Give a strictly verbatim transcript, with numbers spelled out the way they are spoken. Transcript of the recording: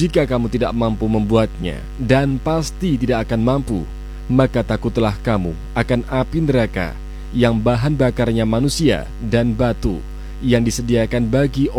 Jika kamu tidak mampu membuatnya, dan pasti tidak akan mampu, maka takutlah kamu akan api neraka yang bahan bakarnya manusia dan batu, yang disediakan bagi